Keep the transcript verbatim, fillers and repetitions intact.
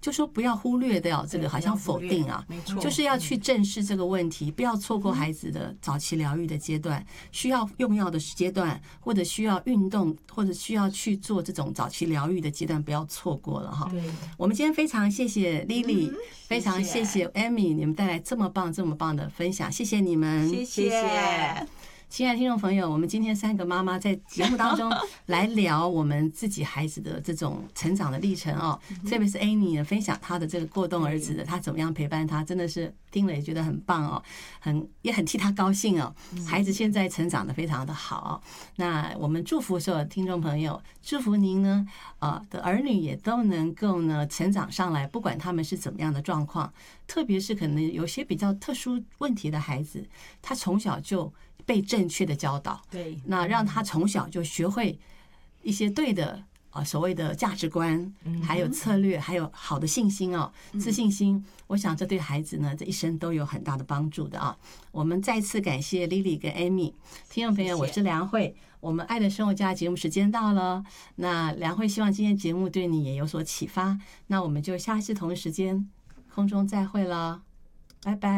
就说不要忽略掉这个，好像否定啊， 没错， 就是要去正视这个问题，不要错过孩子的早期疗愈的阶段，需要用药的阶段，或者需要运动，或者需要去做这种早期疗愈的阶段，不要错过了哈。我们今天非常谢谢 Lily，非常谢谢 Amy， 你们带来这么棒、这么棒的分享，谢谢你们， 谢谢。 亲爱的听众朋友，我们今天三个妈妈在节目当中来聊我们自己孩子的这种成长的历程哦，特别是 Amy 分享她的这个过动儿子的，她怎么样陪伴他，真的是听了也觉得很棒哦，很也很替他高兴哦。孩子现在成长的非常的好哦，那我们祝福所有听众朋友，祝福您呢，呃的儿女也都能够呢成长上来，不管他们是怎么样的状况，特别是可能有些比较特殊问题的孩子，他从小就被正确的教导， 对， 那让他从小就学会一些对的啊所谓的价值观，还有策略，还有好的信心哦，自信心。我想这对孩子呢，这一生都有很大的帮助的啊。我们再次感谢 Lily 跟 Amy， 听众朋友，我是梁慧。我们爱的生活家节目时间到了，那梁慧希望今天节目对你也有所启发。那我们就下一次同一时间空中再会了，拜拜。